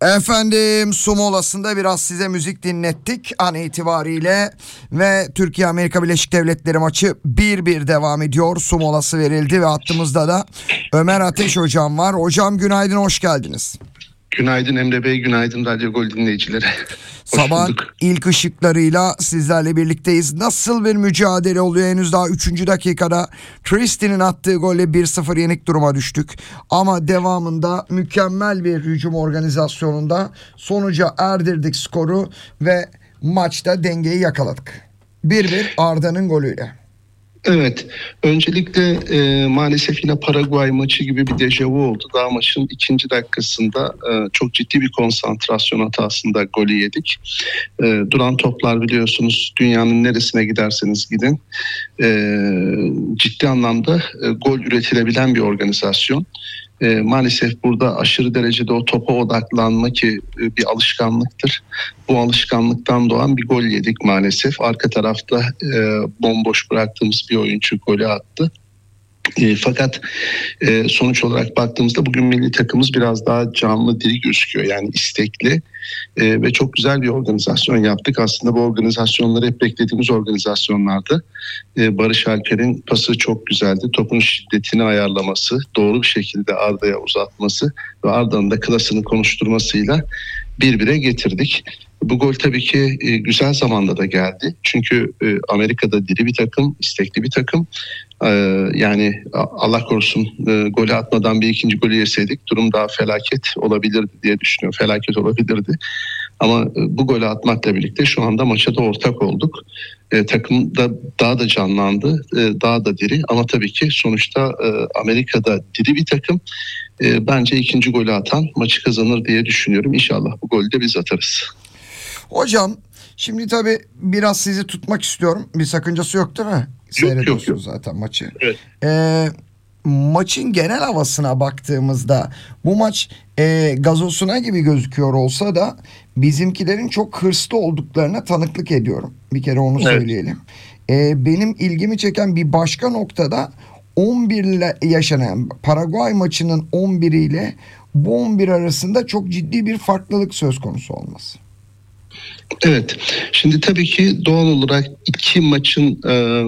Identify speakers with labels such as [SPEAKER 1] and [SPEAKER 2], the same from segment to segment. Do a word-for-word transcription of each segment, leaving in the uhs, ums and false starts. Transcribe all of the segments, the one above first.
[SPEAKER 1] Efendim, su molasında biraz size müzik dinlettik an itibariyle ve Türkiye Amerika Birleşik Devletleri maçı bir bir devam ediyor. Su molası verildi ve hattımızda da Ömer Ateş hocam var. Hocam günaydın, hoş geldiniz.
[SPEAKER 2] Günaydın Emre Bey, günaydın Radyo Gol dinleyicileri.
[SPEAKER 1] Sabahın ilk ışıklarıyla sizlerle birlikteyiz. Nasıl bir mücadele oluyor? Henüz daha üçüncü dakikada Christie'nin attığı golle bir sıfır yenik duruma düştük. Ama devamında mükemmel bir hücum organizasyonunda sonuca erdirdik skoru ve maçta dengeyi yakaladık. bir bir Arda'nın golüyle.
[SPEAKER 2] Evet, öncelikle e, maalesef yine Paraguay maçı gibi bir dejavu oldu. Daha maçın ikinci dakikasında e, çok ciddi bir konsantrasyon hatasında golü yedik. E, duran toplar biliyorsunuz dünyanın neresine giderseniz gidin e, ciddi anlamda e, gol üretilebilen bir organizasyon. E, maalesef burada aşırı derecede o topa odaklanma ki e, bir alışkanlıktır. Bu alışkanlıktan doğan bir gol yedik maalesef. Arka tarafta e, bomboş bıraktığımız bir oyuncu golü attı. E, fakat e, sonuç olarak baktığımızda bugün milli takımımız biraz daha canlı, diri gözüküyor. Yani istekli e, ve çok güzel bir organizasyon yaptık. Aslında bu organizasyonları hep beklediğimiz organizasyonlardı. E, Barış Alper'in pası çok güzeldi. Topun şiddetini ayarlaması, doğru bir şekilde Arda'ya uzatması ve Arda'nın da klasını konuşturmasıyla bir bire getirdik. Bu gol tabii ki e, güzel zamanda da geldi. Çünkü e, Amerika'da diri bir takım, istekli bir takım. E, yani Allah korusun e, golü atmadan bir ikinci golü yeseydik durum daha felaket olabilirdi diye düşünüyorum. Felaket olabilirdi. Ama e, bu golü atmakla birlikte şu anda maça da ortak olduk. E, takım da daha da canlandı, e, daha da diri. Ama tabii ki sonuçta e, Amerika'da diri bir takım. E, bence ikinci golü atan maçı kazanır diye düşünüyorum. İnşallah bu golü de biz atarız.
[SPEAKER 1] Hocam şimdi tabii biraz sizi tutmak istiyorum. Bir sakıncası yok değil mi? Seyrediyorsunuz yok, yok. zaten maçı.
[SPEAKER 2] Evet.
[SPEAKER 1] Ee, maçın genel havasına baktığımızda bu maç e, gazosuna gibi gözüküyor olsa da bizimkilerin çok hırslı olduklarına tanıklık ediyorum. Bir kere onu söyleyelim. Evet. Ee, benim ilgimi çeken bir başka noktada on bir ile yaşanan Paraguay maçının on bir ile bu on bir arasında çok ciddi bir farklılık söz konusu olması.
[SPEAKER 2] Evet. Şimdi tabii ki doğal olarak iki maçın e,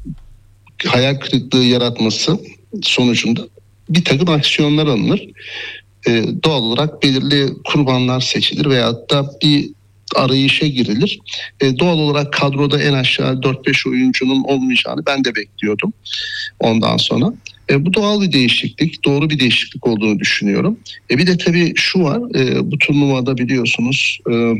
[SPEAKER 2] hayal kırıklığı yaratması sonucunda bir takım aksiyonlar alınır. E, doğal olarak belirli kurbanlar seçilir veyahut da bir arayışa girilir. E, doğal olarak kadroda en aşağı dört beş oyuncunun olmayacağını ben de bekliyordum ondan sonra. E, bu doğal bir değişiklik, doğru bir değişiklik olduğunu düşünüyorum. E, bir de tabii şu var, e, bu turnuvada biliyorsunuz E,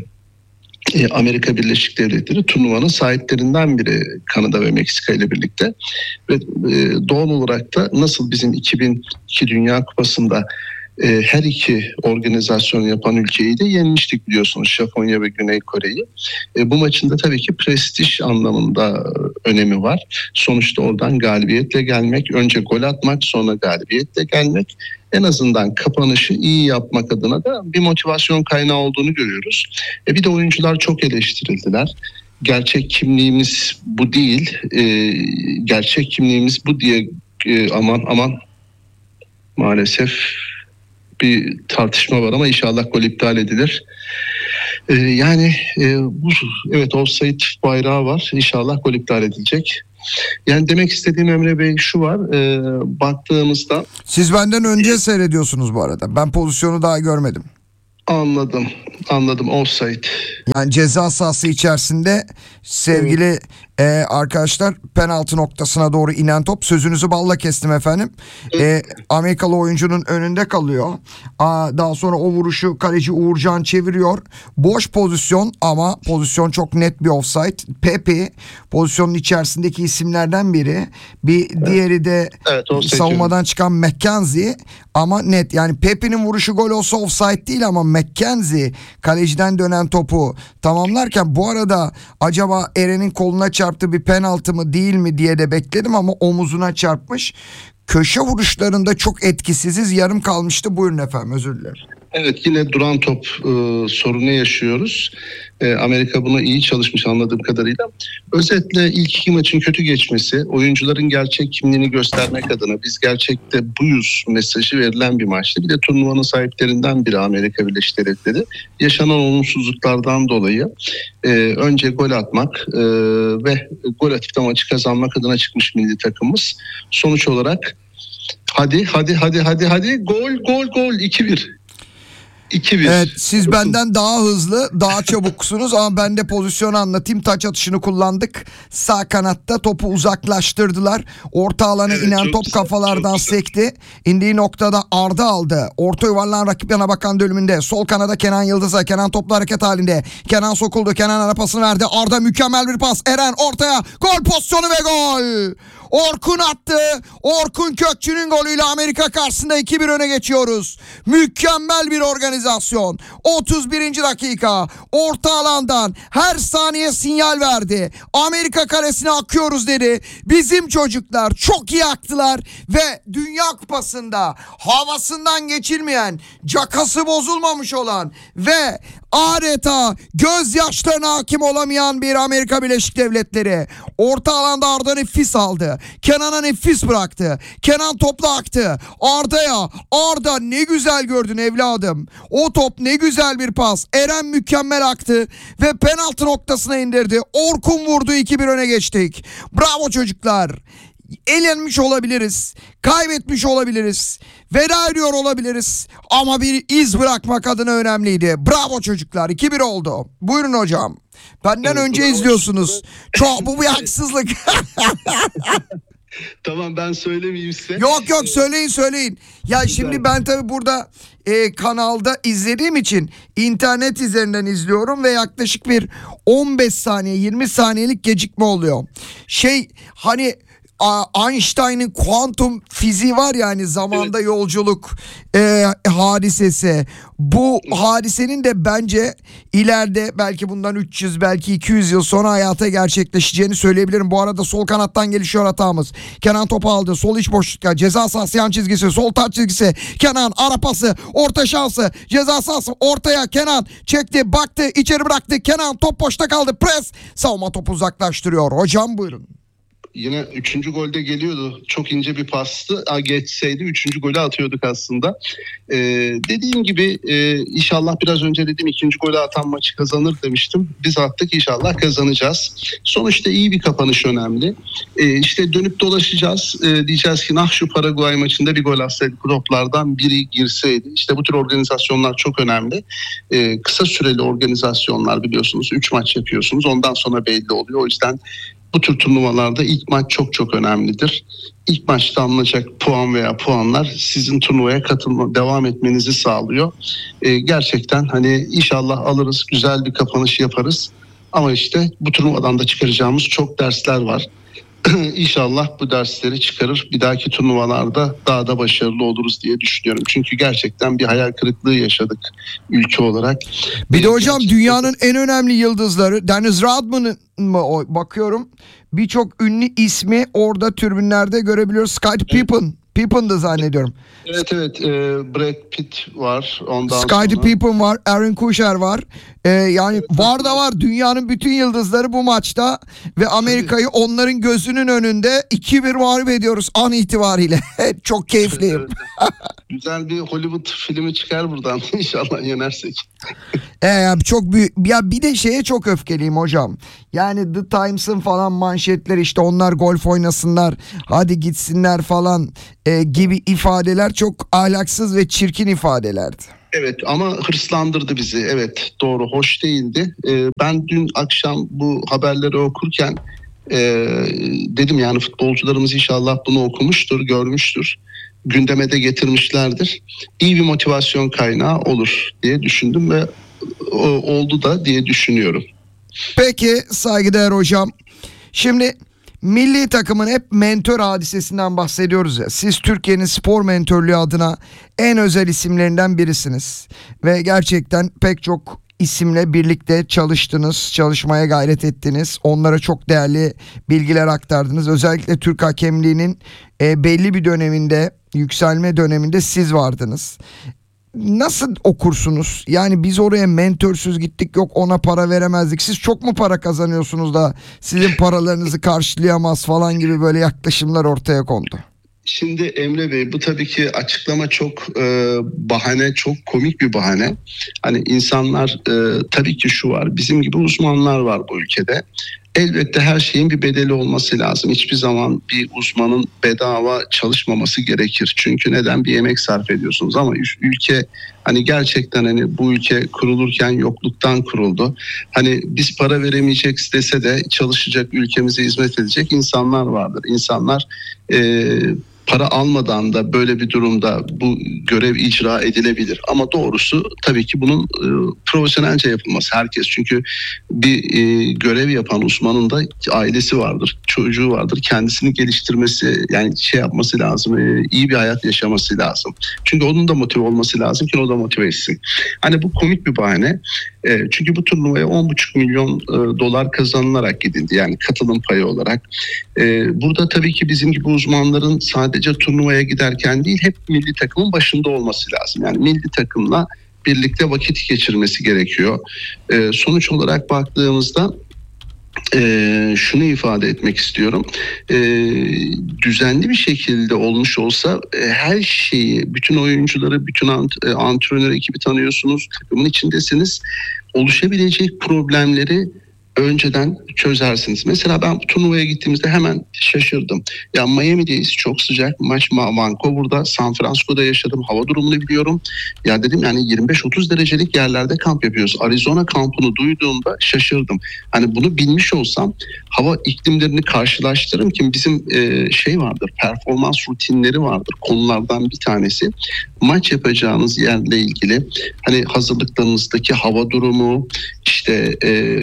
[SPEAKER 2] Amerika Birleşik Devletleri turnuvanın sahiplerinden biri Kanada ve Meksika ile birlikte ve doğal olarak da nasıl bizim iki bin iki Dünya Kupası'nda her iki organizasyon yapan ülkeyi de yenmiştik biliyorsunuz, Japonya ve Güney Kore'yi. Bu maçın da tabii ki prestij anlamında önemi var. Sonuçta oradan galibiyetle gelmek, önce gol atmak, sonra galibiyetle gelmek, en azından kapanışı iyi yapmak adına da bir motivasyon kaynağı olduğunu görüyoruz. E bir de oyuncular çok eleştirildiler. Gerçek kimliğimiz bu değil, e, gerçek kimliğimiz bu diye e, aman aman maalesef bir tartışma var ama inşallah gol iptal edilir. Ee, yani e, bu evet offside bayrağı var. İnşallah gol iptal edilecek. Yani demek istediğim Emre Bey şu var. E, baktığımızda
[SPEAKER 1] siz benden önce seyrediyorsunuz bu arada. Ben pozisyonu daha görmedim.
[SPEAKER 2] Anladım. Anladım. Offside.
[SPEAKER 1] Yani ceza sahası içerisinde sevgili evet. e, arkadaşlar, penaltı noktasına doğru inen top, sözünüzü balla kestim efendim. Evet. E, Amerikalı oyuncunun önünde kalıyor. Aa, daha sonra o vuruşu kaleci Uğurcan çeviriyor. Boş pozisyon ama pozisyon çok net bir offside. Pepe pozisyonun içerisindeki isimlerden biri. Bir evet. diğeri de evet, savunmadan çıkan McKenzie ama net. Yani Pepe'nin vuruşu gol olsa offside değil ama McKenzie kaleciden dönen topu tamamlarken, bu arada acaba Eren'in koluna çarptığı bir penaltı mı değil mi diye de bekledim ama omuzuna çarpmış. Köşe vuruşlarında çok etkisiziz, yarım kalmıştı. Buyurun efendim, özür dilerim.
[SPEAKER 2] Evet, yine duran top e, sorunu yaşıyoruz. E, Amerika buna iyi çalışmış anladığım kadarıyla. Özetle ilk iki maçın kötü geçmesi, oyuncuların gerçek kimliğini göstermek adına biz gerçekte buyuz mesajı verilen bir maçtı. Bir de turnuvanın sahiplerinden biri Amerika Birleşik Devletleri. Yaşanan olumsuzluklardan dolayı e, önce gol atmak e, ve gol atıp da maçı kazanmak adına çıkmış milli takımımız. Sonuç olarak hadi hadi hadi hadi hadi gol gol gol iki bir. iki bir.
[SPEAKER 1] Evet, siz benden daha hızlı, daha çabuksunuz ama ben de pozisyonu anlatayım. Taç atışını kullandık. Sağ kanatta topu uzaklaştırdılar. Orta alana
[SPEAKER 2] Evet,
[SPEAKER 1] inen
[SPEAKER 2] çok
[SPEAKER 1] top
[SPEAKER 2] güzel,
[SPEAKER 1] kafalardan
[SPEAKER 2] çok güzel.
[SPEAKER 1] sekti. İndiği noktada Arda aldı. Orta yuvarlanan rakip yana bakan bölümünde. Sol kanada Kenan Yıldız'a. Kenan topla hareket halinde. Kenan sokuldu. Kenan ara pasını verdi. Arda mükemmel bir pas. Eren ortaya. Gol pozisyonu ve gol. Orkun attı. Orkun Kökçü'nün golüyle Amerika karşısında iki bir öne geçiyoruz. Mükemmel bir organizasyon. otuz birinci dakika. Orta alandan her saniye sinyal verdi. Amerika kalesine akıyoruz dedi. Bizim çocuklar çok iyi aktılar ve Dünya Kupası'nda havasından geçilmeyen, cakası bozulmamış olan ve adeta gözyaşlarına hakim olamayan bir Amerika Birleşik Devletleri. Orta alanda Arda nefis aldı. Kenan'a nefis bıraktı. Kenan topla aktı. Arda'ya. Arda ne güzel gördün evladım. O top ne güzel bir pas. Eren mükemmel aktı ve penaltı noktasına indirdi. Orkun vurdu, iki bir öne geçtik. Bravo çocuklar. Elenmiş olabiliriz, kaybetmiş olabiliriz, veda ediyor olabiliriz ama bir iz bırakmak adına önemliydi. Bravo çocuklar, iki bir oldu. Buyurun hocam. Benden
[SPEAKER 2] Evet,
[SPEAKER 1] önce
[SPEAKER 2] bravo.
[SPEAKER 1] izliyorsunuz. Çok bu bir haksızlık.
[SPEAKER 2] Tamam, ben söylemeyeyim size.
[SPEAKER 1] Yok yok söyleyin söyleyin. Ya şimdi ben tabii burada e, kanalda izlediğim için internet üzerinden izliyorum ve yaklaşık bir on beş saniye yirmi saniyelik gecikme oluyor. Şey hani Einstein'ın kuantum fiziği var ya, hani zamanda evet. yolculuk e, hadisesi. Bu hadisenin de bence ileride belki bundan üç yüz belki iki yüz yıl sonra hayata gerçekleşeceğini söyleyebilirim. Bu arada sol kanattan gelişiyor hatamız. Kenan topu aldı. Sol iç boşlukta. Ceza sahası yan çizgisi. Sol taç çizgisi. Kenan ara pası. Orta şansı. Ceza sahası ortaya. Kenan çekti. Baktı. İçeri bıraktı. Kenan top boşta kaldı. Pres. Savunma topu uzaklaştırıyor. Hocam buyurun.
[SPEAKER 2] Yine üçüncü golde geliyordu. Çok ince bir pastı. A, geçseydi üçüncü golü atıyorduk aslında. Ee, dediğim gibi e, inşallah biraz önce dediğim ikinci golü atan maçı kazanır demiştim. Biz attık, inşallah kazanacağız. Sonuçta iyi bir kapanış önemli. Ee, işte dönüp dolaşacağız. Ee, diyeceğiz ki nah şu Paraguay maçında bir gol atsaydı, toplardan biri girseydi. İşte bu tür organizasyonlar çok önemli. Ee, kısa süreli organizasyonlar biliyorsunuz. Üç maç yapıyorsunuz. Ondan sonra belli oluyor. O yüzden bu tür turnuvalarda ilk maç çok çok önemlidir. İlk maçta alınacak puan veya puanlar sizin turnuvaya katılma, devam etmenizi sağlıyor. Ee, gerçekten hani inşallah alırız, güzel bir kapanış yaparız. Ama işte bu turnuvadan da çıkaracağımız çok dersler var. İnşallah bu dersleri çıkarır, bir dahaki turnuvalarda daha da başarılı oluruz diye düşünüyorum. Çünkü gerçekten bir hayal kırıklığı yaşadık ülke olarak.
[SPEAKER 1] Bir de hocam dünyanın en önemli yıldızları Dennis Rodman'ın mı bakıyorum, birçok ünlü ismi orada tribünlerde görebiliyoruz. Scottie Pippen. Pippen'dı zannediyorum.
[SPEAKER 2] Evet evet, e, Brad Pitt var ondan
[SPEAKER 1] Scottie
[SPEAKER 2] sonra.
[SPEAKER 1] Pippen var, Aaron Kuşer var. Ee, yani evet, var da var, dünyanın bütün yıldızları bu maçta ve Amerika'yı onların gözünün önünde iki bir mağlup ediyoruz an itibariyle. Çok keyifliyim.
[SPEAKER 2] Evet, evet. Güzel bir Hollywood filmi çıkar buradan inşallah yenersek.
[SPEAKER 1] Ee, çok büyük. Ya bir de şeye çok öfkeliyim hocam. Yani The Times'ın falan manşetleri, işte onlar golf oynasınlar, hadi gitsinler falan e, gibi ifadeler çok ahlaksız ve çirkin ifadelerdi.
[SPEAKER 2] Evet ama hırslandırdı bizi. Evet, doğru, hoş değildi. Ee, ben dün akşam bu haberleri okurken e, dedim yani futbolcularımız inşallah bunu okumuştur, görmüştür. Gündeme de getirmişlerdir. İyi bir motivasyon kaynağı olur diye düşündüm ve o, oldu da diye düşünüyorum.
[SPEAKER 1] Peki saygıdeğer hocam. Şimdi milli takımın hep mentor hadisesinden bahsediyoruz ya. Siz Türkiye'nin spor mentörlüğü adına en özel isimlerinden birisiniz. Ve gerçekten pek çok isimle birlikte çalıştınız, çalışmaya gayret ettiniz. Onlara çok değerli bilgiler aktardınız. Özellikle Türk hakemliğinin e, belli bir döneminde, yükselme döneminde siz vardınız. nasıl okursunuz? Yani biz oraya mentörsüz gittik, yok ona para veremezdik. Siz çok mu para kazanıyorsunuz da sizin paralarınızı karşılayamaz falan gibi böyle yaklaşımlar ortaya kondu.
[SPEAKER 2] Şimdi Emre Bey, bu tabii ki açıklama çok e, bahane, çok komik bir bahane. Hani insanlar e, tabii ki şu var, bizim gibi uzmanlar var bu ülkede. Elbette her şeyin bir bedeli olması lazım. Hiçbir zaman bir uzmanın bedava çalışmaması gerekir. Çünkü neden? Bir emek sarf ediyorsunuz ama ülke hani gerçekten hani bu ülke kurulurken yokluktan kuruldu. Hani biz para veremeyecek dese de çalışacak, ülkemize hizmet edecek insanlar vardır. İnsanlar e, para almadan da böyle bir durumda bu görev icra edilebilir. Ama doğrusu tabii ki bunun e, profesyonelce yapılması. Herkes çünkü bir e, görev yapan uzmanın da ailesi vardır, çocuğu vardır. Kendisini geliştirmesi, yani şey yapması lazım, e, iyi bir hayat yaşaması lazım. Çünkü onun da motive olması lazım ki o da motive etsin. Hani bu komik bir bahane. E, çünkü bu turnuvaya on buçuk milyon e, dolar kazanılarak gidildi. Yani katılım payı olarak. E, burada tabii ki bizim gibi uzmanların sadece turnuvaya giderken değil, hep milli takımın başında olması lazım. Yani milli takımla birlikte vakit geçirmesi gerekiyor. E, sonuç olarak baktığımızda e, şunu ifade etmek istiyorum. E, düzenli bir şekilde olmuş olsa e, her şeyi, bütün oyuncuları, bütün ant- e, antrenör ekibi tanıyorsunuz, takımın içindesiniz. Oluşabilecek problemleri önceden çözersiniz. Mesela ben bu turnuvaya gittiğimizde hemen şaşırdım. Ya Miami'deyiz, çok sıcak. Maç Vancouver'da, San Francisco'da yaşadım. Hava durumunu biliyorum. Ya dedim yani yirmi beş otuz derecelik yerlerde kamp yapıyoruz. Arizona kampını duyduğumda şaşırdım. Hani bunu bilmiş olsam hava iklimlerini karşılaştırırım ki bizim e, şey vardır, performans rutinleri vardır. Konulardan bir tanesi maç yapacağınız yerle ilgili hani hazırlıklarınızdaki hava durumu, işte e,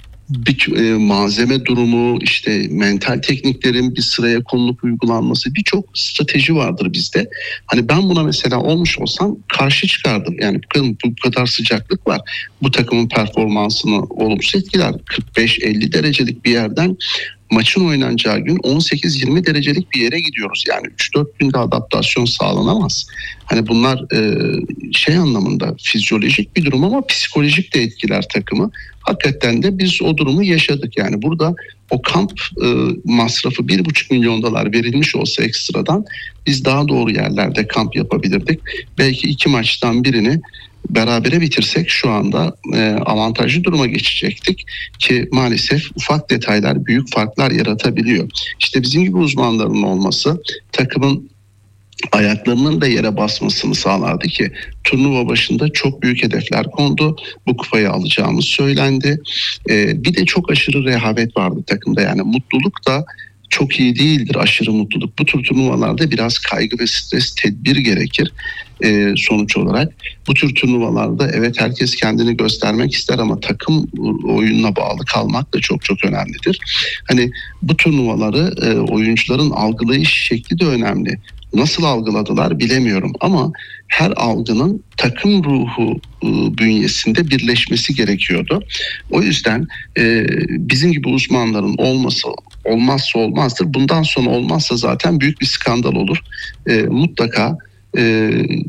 [SPEAKER 2] bir e, malzeme durumu, işte mental tekniklerin bir sıraya konulup uygulanması, birçok strateji vardır bizde. Hani ben buna mesela olmuş olsam karşı çıkardım. Yani bu, bu kadar sıcaklık var. Bu takımın performansını olumsuz etkiler. kırk beş elli derecelik bir yerden maçın oynanacağı gün on sekiz yirmi derecelik bir yere gidiyoruz. Yani üç dört günde adaptasyon sağlanamaz. Hani bunlar e, şey anlamında fizyolojik bir durum ama psikolojik de etkiler takımı. Hakikaten de biz o durumu yaşadık. Yani burada o kamp e, masrafı bir buçuk milyon dolar verilmiş olsa ekstradan biz daha doğru yerlerde kamp yapabilirdik. Belki iki maçtan birini berabere bitirsek şu anda e, avantajlı duruma geçecektik ki maalesef ufak detaylar büyük farklar yaratabiliyor. İşte bizim gibi uzmanların olması takımın ayaklarının da yere basmasını sağlardı ki turnuva başında çok büyük hedefler kondu. Bu kupayı alacağımız söylendi. Ee, bir de çok aşırı rehavet vardı takımda. Yani mutluluk da çok iyi değildir, aşırı mutluluk. Bu tür turnuvalarda biraz kaygı ve stres, tedbir gerekir ee, sonuç olarak. Bu tür turnuvalarda evet herkes kendini göstermek ister ama takım oyununa bağlı kalmak da çok çok önemlidir. Hani bu turnuvaları e, oyuncuların algılayış şekli de önemli. Nasıl algıladılar bilemiyorum ama her algının takım ruhu e, bünyesinde birleşmesi gerekiyordu. O yüzden e, bizim gibi uzmanların olması olmazsa olmazdır. Bundan sonra olmazsa zaten büyük bir skandal olur. E, mutlaka e,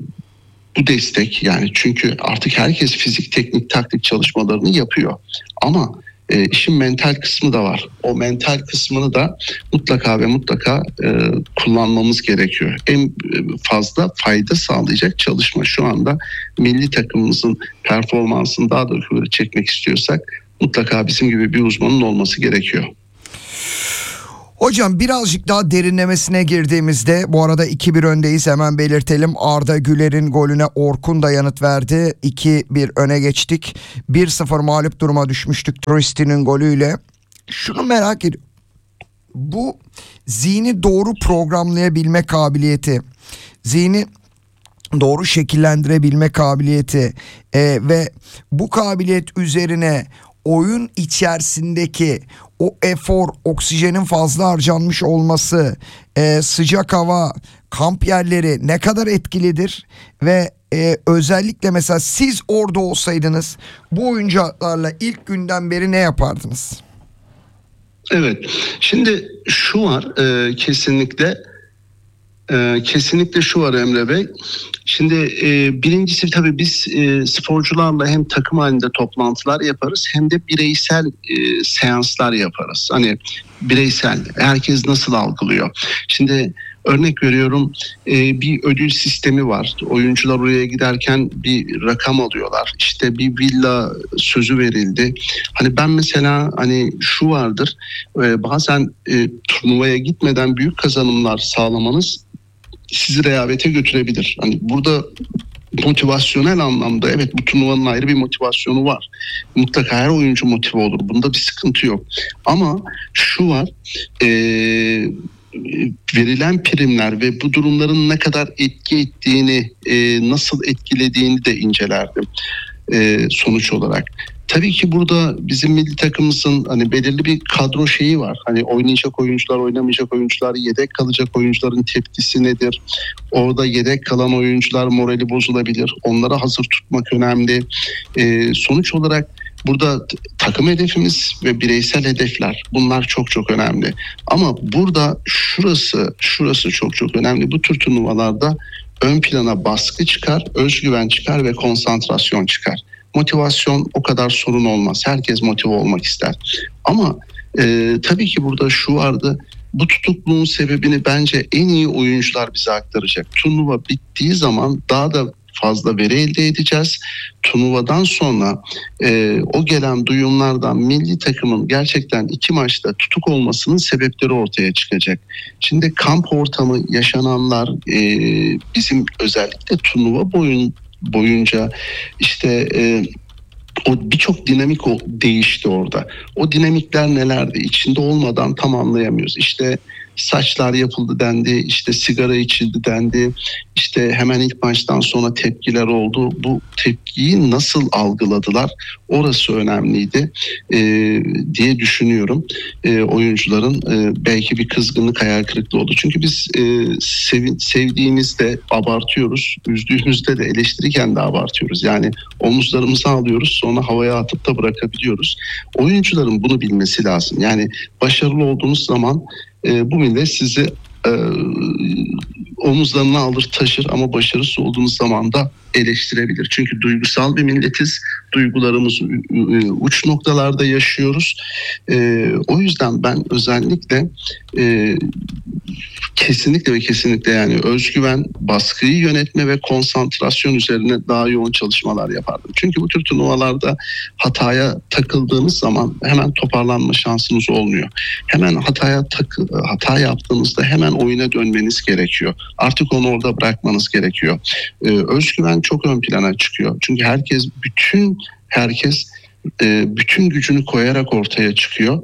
[SPEAKER 2] bu destek, yani çünkü artık herkes fizik, teknik, taktik çalışmalarını yapıyor. Ama e, işin mental kısmı da var. O mental kısmını da mutlaka ve mutlaka e, kullanmamız gerekiyor. En fazla fayda sağlayacak çalışma şu anda milli takımımızın performansını daha da yukarı çekmek istiyorsak mutlaka bizim gibi bir uzmanın olması gerekiyor.
[SPEAKER 1] Hocam birazcık daha derinlemesine girdiğimizde, bu arada iki bir öndeyiz, hemen belirtelim. Arda Güler'in golüne Orkun da yanıt verdi. iki bir öne geçtik. bir sıfır mağlup duruma düşmüştük Tristi'nin golüyle. Şunu merak ediyorum. Bu zihni doğru programlayabilme kabiliyeti, zihni doğru şekillendirebilme kabiliyeti e, ve bu kabiliyet üzerine oyun içerisindeki o efor, oksijenin fazla harcanmış olması, e, sıcak hava, kamp yerleri ne kadar etkilidir ve e, özellikle mesela siz orada olsaydınız bu oyuncularla ilk günden beri ne yapardınız?
[SPEAKER 2] Evet, şimdi şu var, e, kesinlikle Ee, kesinlikle şu var Emre Bey. Şimdi e, birincisi tabii biz e, sporcularla hem takım halinde toplantılar yaparız hem de bireysel e, seanslar yaparız. Hani bireysel herkes nasıl algılıyor? Şimdi örnek veriyorum, e, bir ödül sistemi var. Oyuncular oraya giderken bir rakam alıyorlar. İşte bir villa sözü verildi. Hani ben mesela hani şu vardır, e, bazen e, turnuvaya gitmeden büyük kazanımlar sağlamanız sizi rehavete götürebilir. Hani burada motivasyonel anlamda evet, bu turnuvanın ayrı bir motivasyonu var. Mutlaka her oyuncu motive olur. Bunda bir sıkıntı yok. Ama şu var, e, verilen primler ve bu durumların ne kadar etki ettiğini, e, nasıl etkilediğini de incelerdim e, sonuç olarak. Tabii ki burada bizim milli takımımızın hani belirli bir kadro şeyi var. Hani oynayacak oyuncular, oynamayacak oyuncular, yedek kalacak oyuncuların tepkisi nedir? Orada yedek kalan oyuncular morali bozulabilir. Onlara hazır tutmak önemli. Ee, sonuç olarak burada takım hedefimiz ve bireysel hedefler, bunlar çok çok önemli. Ama burada şurası, şurası çok çok önemli. Bu tür turnuvalarda ön plana baskı çıkar, özgüven çıkar ve konsantrasyon çıkar. Motivasyon o kadar sorun olmaz. Herkes motive olmak ister. Ama e, tabii ki burada şu vardı. Bu tutukluğun sebebini bence en iyi oyuncular bize aktaracak. Turnuva bittiği zaman daha da fazla veri elde edeceğiz. Turnuvadan sonra e, o gelen duyumlardan milli takımın gerçekten iki maçta tutuk olmasının sebepleri ortaya çıkacak. Şimdi kamp ortamı yaşananlar, e, bizim özellikle turnuva boyun boyunca işte e, o birçok dinamik o, değişti orada. O dinamikler nelerdi? İçinde olmadan tam anlayamıyoruz. İşte saçlar yapıldı dendi, işte sigara içildi dendi, işte hemen ilk maçtan sonra tepkiler oldu. Bu tepkiyi nasıl algıladılar? Orası önemliydi e, diye düşünüyorum. E, oyuncuların e, belki bir kızgınlık, hayal kırıklığı oldu. Çünkü biz e, sev, sevdiğimizde abartıyoruz, üzdüğümüzde de eleştirirken de abartıyoruz. Yani omuzlarımızı alıyoruz, sonra havaya atıp da bırakabiliyoruz. Oyuncuların bunu bilmesi lazım. Yani başarılı olduğunuz zaman e, bu millet sizi e, omuzlarına alır taşır, ama başarısız olduğunuz zaman da eleştirebilir. Çünkü duygusal bir milletiz. Duygularımız uç noktalarda yaşıyoruz. E, o yüzden ben özellikle e, kesinlikle ve kesinlikle yani özgüven, baskıyı yönetme ve konsantrasyon üzerine daha yoğun çalışmalar yapardım. Çünkü bu tür turnuvalarda hataya takıldığınız zaman hemen toparlanma şansınız olmuyor. Hemen hataya takı, hata yaptığınızda hemen oyuna dönmeniz gerekiyor. Artık onu orada bırakmanız gerekiyor. Ee, özgüven çok ön plana çıkıyor. Çünkü herkes, bütün herkes e, bütün gücünü koyarak ortaya çıkıyor.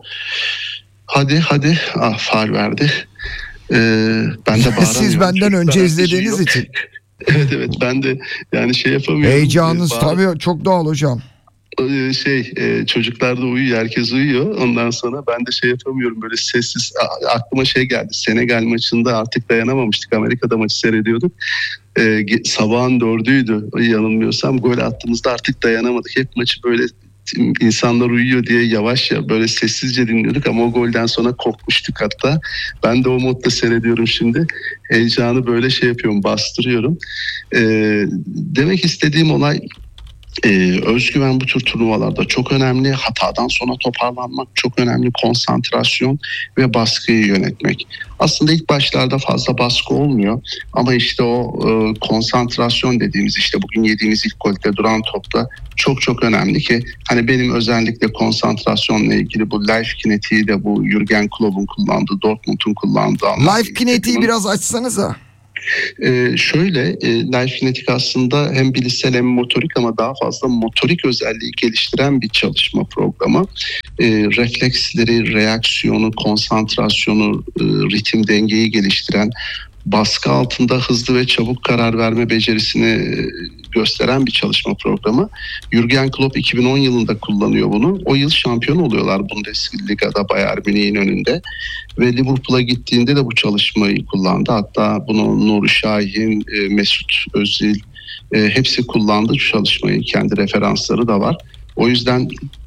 [SPEAKER 2] Hadi hadi, ah faul verdi. Ee, ben de bağıramıyorum.
[SPEAKER 1] Siz benden
[SPEAKER 2] Çocuklar
[SPEAKER 1] önce izlediğiniz için.
[SPEAKER 2] Evet evet, ben de yani şey yapamıyorum.
[SPEAKER 1] Heyecanınız
[SPEAKER 2] Bağır-
[SPEAKER 1] tabii çok doğal hocam.
[SPEAKER 2] Ee, şey e, çocuklar da uyuyor, herkes uyuyor. Ondan sonra ben de şey yapamıyorum, böyle sessiz. A- aklıma şey geldi, Senegal maçında artık dayanamamıştık, Amerika'da maçı seyrediyorduk. Ee, ge- sabahın dördüydü yanılmıyorsam, gol attığımızda artık dayanamadık. Hep maçı böyle insanlar uyuyor diye yavaşça böyle sessizce dinliyorduk, ama o golden sonra korkmuştuk hatta. Ben de o modda seyrediyorum şimdi. Heyecanı böyle şey yapıyorum, bastırıyorum. Ee, demek istediğim olay, Ee, özgüven bu tür turnuvalarda çok önemli. Hatadan sonra toparlanmak çok önemli. Konsantrasyon ve baskıyı yönetmek. Aslında ilk başlarda fazla baskı olmuyor. Ama işte o e, konsantrasyon dediğimiz, işte bugün yediğimiz ilk golde duran topta çok çok önemli ki hani benim özellikle konsantrasyonla ilgili bu life kinetiği de bu Jürgen Klopp'un kullandığı, Dortmund'un kullandığı anlamda.
[SPEAKER 1] Life kinetiği biraz açsanıza.
[SPEAKER 2] Ee, şöyle e, Life Kinetic aslında hem bilişsel hem motorik, ama daha fazla motorik özelliği geliştiren bir çalışma programı. E, refleksleri, reaksiyonu, konsantrasyonu, e, ritim dengeyi geliştiren, baskı altında hızlı ve çabuk karar verme becerisini e, gösteren bir çalışma programı. Jürgen Klopp iki bin on yılında kullanıyor bunu. O yıl şampiyon oluyorlar Bundesliga'da Bayern Münih'in önünde. Ve Liverpool'a gittiğinde de bu çalışmayı kullandı. Hatta bunu Nuri Şahin, e, Mesut Özil e, hepsi kullandı şu çalışmayı. Kendi referansları da var. O yüzden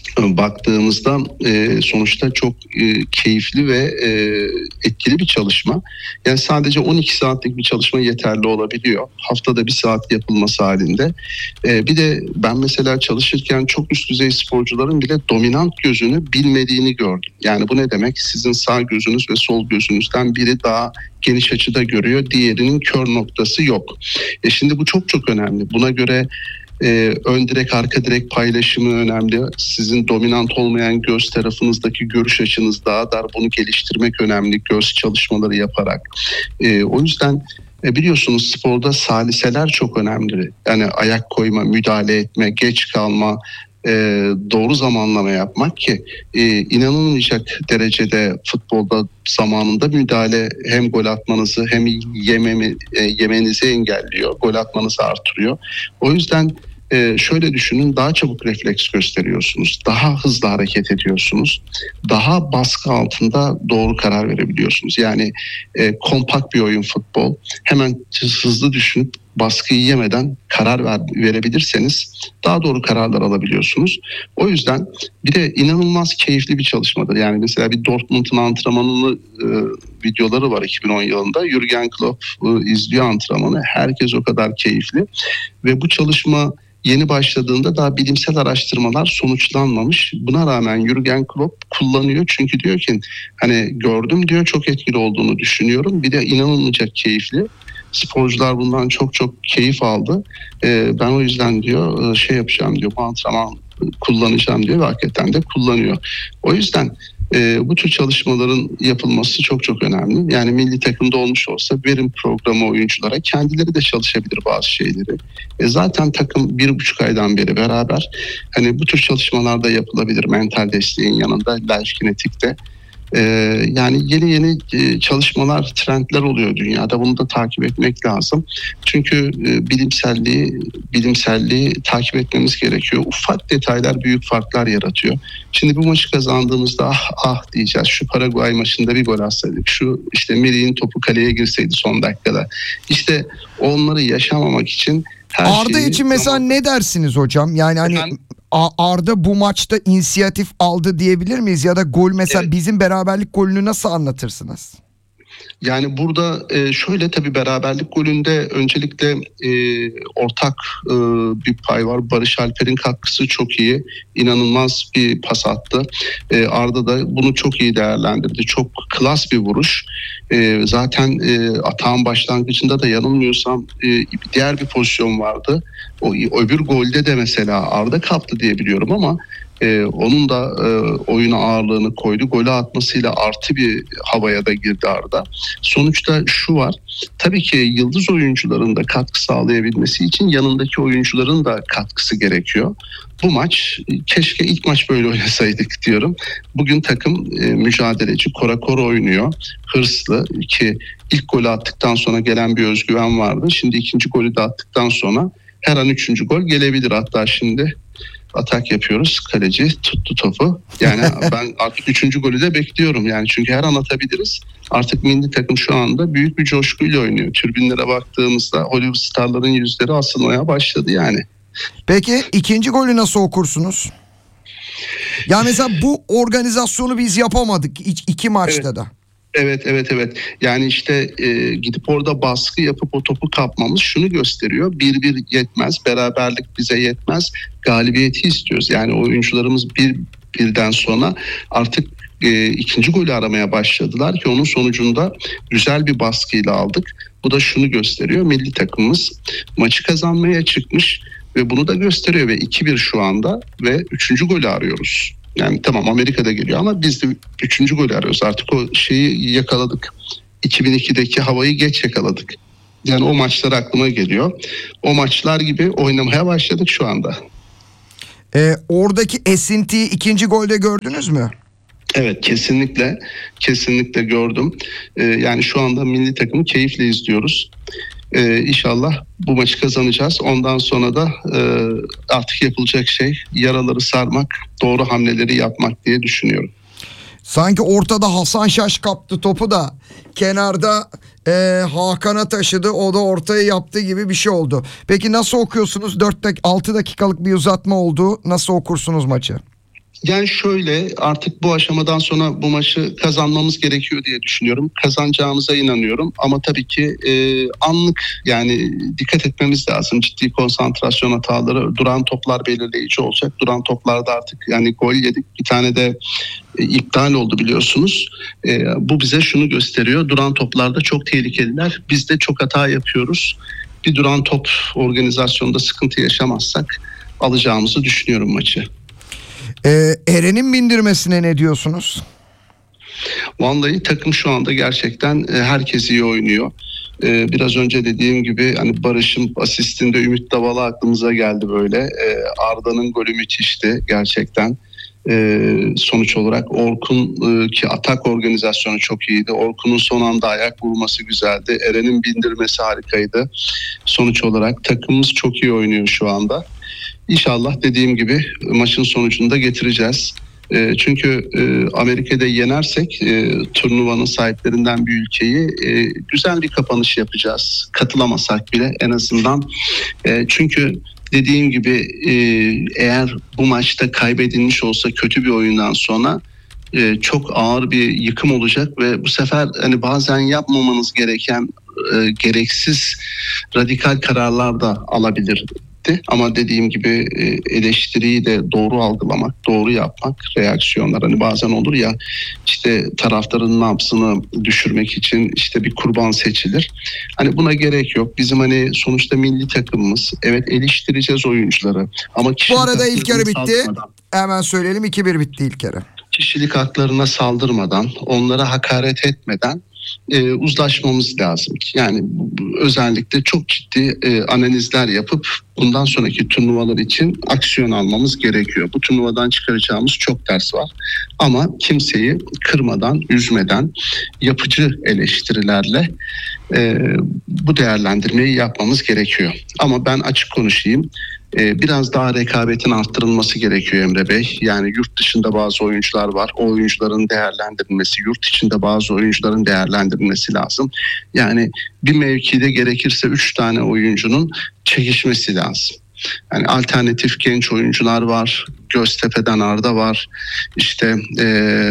[SPEAKER 2] baktığımızda e, sonuçta çok e, keyifli ve e, etkili bir çalışma. Yani sadece on iki saatlik bir çalışma yeterli olabiliyor. Haftada bir saat yapılması halinde. E, bir de ben mesela çalışırken çok üst düzey sporcuların bile dominant gözünü bilmediğini gördüm. Yani bu ne demek? Sizin sağ gözünüz ve sol gözünüzden biri daha geniş açıda görüyor, diğerinin kör noktası yok. E şimdi bu çok çok önemli. Buna göre Ee, ön direk arka direk paylaşımı önemli. Sizin dominant olmayan göz tarafınızdaki görüş açınız daha dar. Bunu geliştirmek önemli göz çalışmaları yaparak. Ee, o yüzden e, biliyorsunuz sporda saliseler çok önemli. Yani ayak koyma, müdahale etme, geç kalma, e, doğru zamanlama yapmak ki e, inanılmayacak derecede futbolda zamanında müdahale hem gol atmanızı hem yememi, e, yemenizi engelliyor. Gol atmanızı artırıyor. O yüzden Ee, şöyle düşünün, daha çabuk refleks gösteriyorsunuz, daha hızlı hareket ediyorsunuz, daha baskı altında doğru karar verebiliyorsunuz. Yani e, kompakt bir oyun futbol. Hemen hızlı düşünüp baskıyı yemeden karar ver, verebilirseniz daha doğru kararlar alabiliyorsunuz. O yüzden bir de inanılmaz keyifli bir çalışmadır. Yani mesela bir Dortmund'un antrenmanını e, videoları var iki bin on yılında. Jürgen Klopp e, izliyor antrenmanı. Herkes o kadar keyifli ve bu çalışma yeni başladığında daha bilimsel araştırmalar sonuçlanmamış. Buna rağmen Jürgen Klopp kullanıyor çünkü diyor ki hani gördüm diyor, çok etkili olduğunu düşünüyorum. Bir de inanılmayacak keyifli. Sporcular bundan çok çok keyif aldı. Ee, ben o yüzden diyor şey yapacağım diyor, bu antrenman kullanacağım diyor ve hakikaten de kullanıyor. O yüzden e, bu tür çalışmaların yapılması çok çok önemli. Yani milli takımda olmuş olsa verim programı oyunculara kendileri de çalışabilir bazı şeyleri. E, zaten takım bir buçuk aydan beri beraber. Hani bu tür çalışmalar da yapılabilir mental desteğin yanında, life kinetikte. Ee, yani yeni yeni e, çalışmalar, trendler oluyor dünyada. Bunu da takip etmek lazım. Çünkü e, bilimselliği bilimselliği takip etmemiz gerekiyor. Ufak detaylar büyük farklar yaratıyor. Şimdi bu maçı kazandığımızda ah ah diyeceğiz. Şu Paraguay maçında bir gol atsaydık. Şu işte Merih'in topu kaleye girseydi son dakikada. İşte onları yaşamamak için her
[SPEAKER 1] Arda
[SPEAKER 2] şeyi
[SPEAKER 1] için mesela
[SPEAKER 2] zaman...
[SPEAKER 1] ne dersiniz hocam? Yani hani
[SPEAKER 2] Efendim?
[SPEAKER 1] Arda bu maçta inisiyatif aldı diyebilir miyiz? Ya da gol mesela
[SPEAKER 2] Evet.
[SPEAKER 1] bizim beraberlik golünü nasıl anlatırsınız?
[SPEAKER 2] Yani burada e, şöyle tabii beraberlik golünde öncelikle e, ortak e, bir pay var. Barış Alper'in katkısı çok iyi. İnanılmaz bir pas attı. E, Arda da bunu çok iyi değerlendirdi. Çok klas bir vuruş. E, zaten e, atağın başlangıcında da yanılmıyorsam e, diğer bir pozisyon vardı. O öbür golde de mesela Arda kaptı diye biliyorum ama Ee, onun da e, oyuna ağırlığını koydu. Golü atmasıyla artı bir havaya da girdi Arda. Sonuçta şu var. Tabii ki yıldız oyuncuların da katkı sağlayabilmesi için yanındaki oyuncuların da katkısı gerekiyor. Bu maç keşke ilk maç böyle oynasaydık diyorum. Bugün takım e, mücadeleci, kora kora oynuyor. Hırslı ki ilk golü attıktan sonra gelen bir özgüven vardı. Şimdi ikinci golü de attıktan sonra her an üçüncü gol gelebilir. Hatta şimdi atak yapıyoruz. Kaleci tuttu topu. Yani ben artık üçüncü golü de bekliyorum. Yani çünkü her an atabiliriz. Artık milli takım şu anda büyük bir coşkuyla oynuyor. Tribünlere baktığımızda Hollywood starların yüzleri asılmaya başladı yani.
[SPEAKER 1] Peki ikinci golü nasıl okursunuz? Ya mesela bu organizasyonu biz yapamadık iki, iki maçta
[SPEAKER 2] Evet.
[SPEAKER 1] da.
[SPEAKER 2] Evet evet evet yani işte e, gidip orada baskı yapıp o topu kapmamız şunu gösteriyor: bir bir yetmez, beraberlik bize yetmez, galibiyeti istiyoruz. Yani oyuncularımız bir birden sonra artık e, ikinci golü aramaya başladılar ki onun sonucunda güzel bir baskıyla aldık. Bu da şunu gösteriyor: milli takımımız maçı kazanmaya çıkmış ve bunu da gösteriyor ve iki bir şu anda ve üçüncü golü arıyoruz. Yani tamam Amerika'da geliyor ama biz de üçüncü golü arıyoruz. Artık o şeyi yakaladık. iki bin ikideki havayı geç yakaladık. Yani o maçlar aklıma geliyor. O maçlar gibi oynamaya başladık şu anda.
[SPEAKER 1] Ee, oradaki esintiyi ikinci golde gördünüz mü?
[SPEAKER 2] Evet kesinlikle kesinlikle gördüm. Ee, yani şu anda milli takımı keyifle izliyoruz. Ee, İnşallah bu maçı kazanacağız. Ondan sonra da e, artık yapılacak şey yaraları sarmak, doğru hamleleri yapmak diye düşünüyorum.
[SPEAKER 1] Sanki ortada Hasan Şaş kaptı topu da kenarda e, Hakan'a taşıdı, o da ortaya yaptığı gibi bir şey oldu. Peki nasıl okuyorsunuz? dört altı dakikalık bir uzatma oldu. Nasıl okursunuz maçı?
[SPEAKER 2] Yani şöyle, artık bu aşamadan sonra bu maçı kazanmamız gerekiyor diye düşünüyorum. Kazanacağımıza inanıyorum ama tabii ki e, anlık, yani dikkat etmemiz lazım. Ciddi konsantrasyon hataları, duran toplar belirleyici olacak. Duran toplarda artık yani gol yedik, bir tane de e, iptal oldu biliyorsunuz. E, bu bize şunu gösteriyor: duran toplarda çok tehlikeliler. Biz de çok hata yapıyoruz. Bir duran top organizasyonda sıkıntı yaşamazsak alacağımızı düşünüyorum maçı.
[SPEAKER 1] Ee, Eren'in bindirmesine ne diyorsunuz?
[SPEAKER 2] Vallahi takım şu anda gerçekten e, herkes iyi oynuyor. E, biraz önce dediğim gibi hani Barış'ın asistinde Ümit Davala aklımıza geldi böyle. E, Arda'nın golü müthişti gerçekten. E, sonuç olarak Orkun e, ki atak organizasyonu çok iyiydi. Orkun'un son anda ayak vurması güzeldi. Eren'in bindirmesi harikaydı. Sonuç olarak takımımız çok iyi oynuyor şu anda. İnşallah dediğim gibi maçın sonucunu da getireceğiz. E, çünkü e, Amerika'da yenersek e, turnuvanın sahiplerinden bir ülkeyi e, güzel bir kapanış yapacağız. Katılamasak bile en azından. E, çünkü dediğim gibi e, eğer bu maçta kaybedilmiş olsa kötü bir oyundan sonra e, çok ağır bir yıkım olacak ve bu sefer hani bazen yapmamanız gereken e, gereksiz radikal kararlar da alabilir. Ama dediğim gibi eleştiriyi de doğru algılamak, doğru yapmak, reaksiyonlar hani bazen olur ya, işte taraftarın nabzını düşürmek için işte bir kurban seçilir. Hani buna gerek yok. Bizim hani sonuçta milli takımımız. Evet, eleştireceğiz oyuncuları. Ama
[SPEAKER 1] Bu arada ilk yarı bitti.
[SPEAKER 2] saldırmadan,
[SPEAKER 1] Hemen söyleyelim, iki bir bitti ilk yarı.
[SPEAKER 2] kişilik haklarına saldırmadan, onlara hakaret etmeden e, uzlaşmamız lazım. Yani özellikle çok ciddi e, analizler yapıp bundan sonraki turnuvalar için aksiyon almamız gerekiyor. Bu turnuvadan çıkaracağımız çok ders var. Ama kimseyi kırmadan, üzmeden, yapıcı eleştirilerle e, bu değerlendirmeyi yapmamız gerekiyor. Ama ben açık konuşayım. Biraz daha rekabetin arttırılması gerekiyor Emre Bey. Yani yurt dışında bazı oyuncular var. O oyuncuların değerlendirilmesi, yurt içinde bazı oyuncuların değerlendirilmesi lazım. Yani bir mevkide gerekirse üç tane oyuncunun çekişmesi lazım. Yani alternatif genç oyuncular var. Göztepe'den Arda var. İşte e,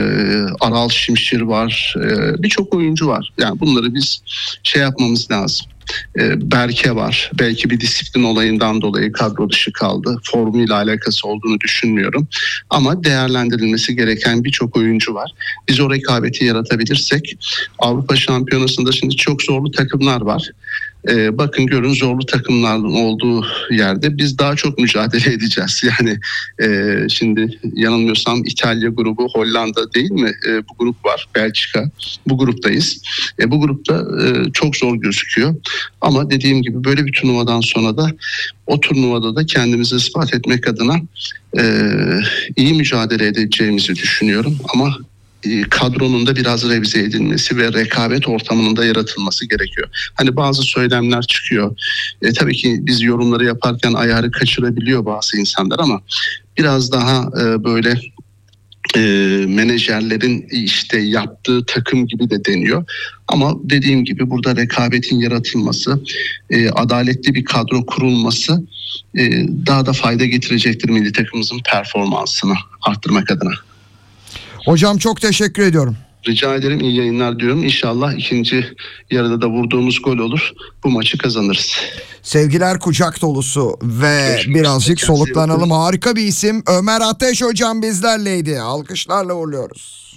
[SPEAKER 2] Aral Şimşir var. E, birçok oyuncu var. Yani bunları biz şey yapmamız lazım. E, Berke var. Belki bir disiplin olayından dolayı kadro dışı kaldı. Formuyla alakası olduğunu düşünmüyorum. Ama değerlendirilmesi gereken birçok oyuncu var. Biz o rekabeti yaratabilirsek, Avrupa Şampiyonası'nda şimdi çok zorlu takımlar var. Ee, bakın görün, zorlu takımların olduğu yerde biz daha çok mücadele edeceğiz. Yani e, şimdi yanılmıyorsam İtalya grubu, Hollanda değil mi? E, bu grup var, Belçika. Bu gruptayız. E, bu grupta e, çok zor gözüküyor. Ama dediğim gibi böyle bir turnuvadan sonra da o turnuvada da kendimizi ispat etmek adına e, iyi mücadele edeceğimizi düşünüyorum. Ama kadronun da biraz revize edilmesi ve rekabet ortamının da yaratılması gerekiyor. Hani bazı söylemler çıkıyor. E, tabii ki biz yorumları yaparken ayarı kaçırabiliyor bazı insanlar ama biraz daha e, böyle e, menajerlerin işte yaptığı takım gibi de deniyor. Ama dediğim gibi burada rekabetin yaratılması, e, adaletli bir kadro kurulması e, daha da fayda getirecektir milli takımımızın performansını arttırmak adına.
[SPEAKER 1] Hocam çok teşekkür ediyorum.
[SPEAKER 2] Rica ederim, iyi yayınlar diyorum. İnşallah ikinci yarıda da vurduğumuz gol olur. Bu maçı kazanırız.
[SPEAKER 1] Sevgiler kucak dolusu ve
[SPEAKER 2] Görüşmek
[SPEAKER 1] birazcık
[SPEAKER 2] üzere.
[SPEAKER 1] soluklanalım. Harika bir isim. Ömer Ateş hocam bizlerleydi. Alkışlarla uğurluyoruz.